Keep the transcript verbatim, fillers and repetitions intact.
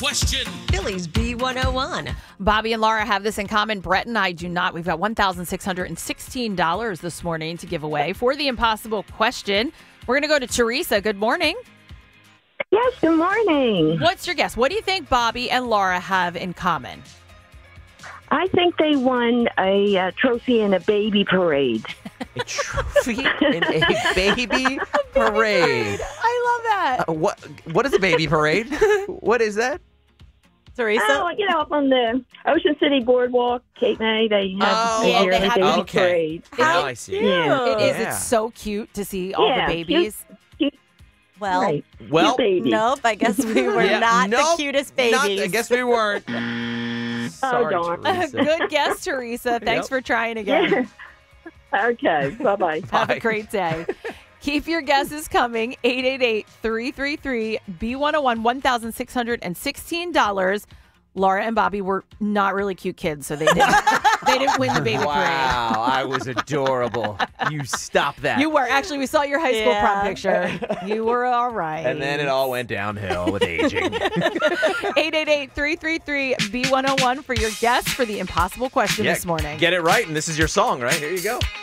question. Phillies B one oh one. Bobby and Laura have this in common. Brett and I do not. We've got one thousand six hundred sixteen dollars this morning to give away for the impossible question. We're going to go to Teresa. Good morning. Yes, good morning. What's your guess? What do you think Bobby and Laura have in common? I think they won a uh, trophy in a baby parade. A trophy in a baby parade. I love that. Uh, what? What is a baby parade? What is that? Teresa? Oh, you know, up on the Ocean City Boardwalk, Cape May, they have Oh, a yeah, yearly they have- baby okay. parade. Now I see. Yeah. It is. Yeah. It's so cute to see all Yeah, the babies. Well, Right. Well, Cute baby. nope. I guess we were Yeah, not nope, the cutest not- babies. I guess we weren't. Sorry, darn. Teresa. Good guess, Teresa. Thanks Yep. for trying again. Yeah. Okay, bye-bye. Have Bye. a great day. Keep your guesses coming. eight eight eight, three three three, B one oh one, one thousand six hundred sixteen dollars. Laura and Bobby were not really cute kids, so they didn't, they didn't win the baby parade. Wow, I was adorable. You stop that. You were. Actually, we saw your high school prom Yeah. picture. You were all right. And then it all went downhill with aging. eight eight eight, three three three, B one oh one for your guess for the impossible question Yeah, this morning. Get it right, and this is your song, right? Here you go.